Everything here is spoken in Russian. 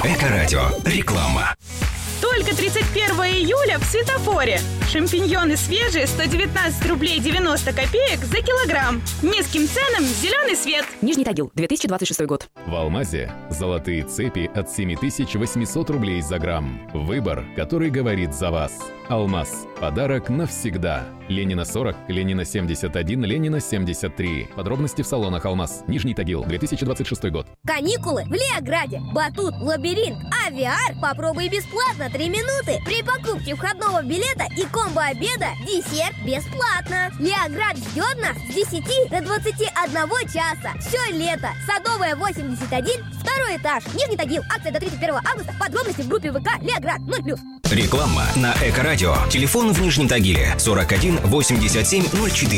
Эко-радио. Реклама. Только 31 июля в Светофоре. Шампиньоны свежие 119 рублей 90 копеек за килограмм. Низким ценам зеленый свет. Нижний Тагил, 2026 год. В Алмазе золотые цепи от 7800 рублей за грамм. Выбор, который говорит за вас. Алмаз. Подарок навсегда. Ленина 40, Ленина 71, Ленина 73. Подробности в салонах Алмаз. Нижний Тагил, 2026 год. Каникулы в Леограде. Батут, лабиринт, авиар. Попробуй бесплатно 3 минуты. При покупке входного билета и комбо-обеда десерт бесплатно. Леоград ждет нас с 10 до 21 часа. Все лето. Садовая 81, второй этаж. Нижний Тагил. Акция до 31 августа. Подробности в группе ВК Леоград 0+. Реклама на Эко-радио. Телефон в Нижнем Тагиле 41 87 04.